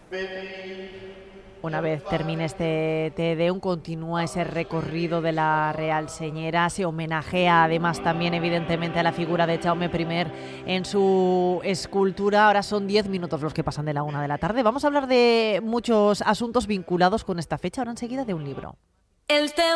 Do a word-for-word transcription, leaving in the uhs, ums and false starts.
Una vez termine este Te Deum, continúa ese recorrido de la Real Señera. Se homenajea además también evidentemente a la figura de Jaume primero en su escultura. Ahora son diez minutos los que pasan de la una de la tarde. Vamos a hablar de muchos asuntos vinculados con esta fecha, ahora enseguida de un libro. El